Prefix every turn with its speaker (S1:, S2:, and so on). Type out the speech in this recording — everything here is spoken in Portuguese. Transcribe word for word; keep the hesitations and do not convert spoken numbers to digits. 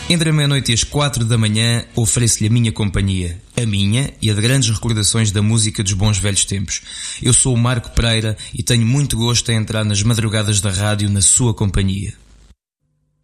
S1: Entre a meia-noite e as quatro da manhã, ofereço-lhe a minha companhia, a minha e a de grandes recordações da música dos bons velhos tempos. Eu sou o Marco Pereira e tenho muito gosto em entrar nas madrugadas da rádio na sua companhia.